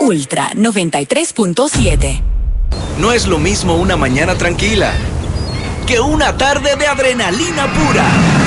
Ultra 93.7. No es lo mismo una mañana tranquila que una tarde de adrenalina pura.